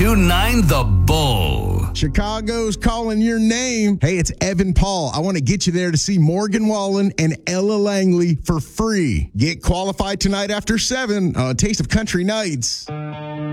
92.9 The Bull. Chicago's calling your name. Hey, it's Evan Paul. I want to get you there to see Morgan Wallen and Ella Langley for free. Get qualified tonight after 7 on Taste of Country Nights.